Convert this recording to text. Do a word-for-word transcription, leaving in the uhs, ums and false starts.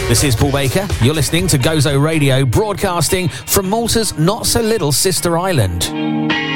This is Paul Baker. You're listening to Gozo Radio, broadcasting from Malta's not-so-little sister island.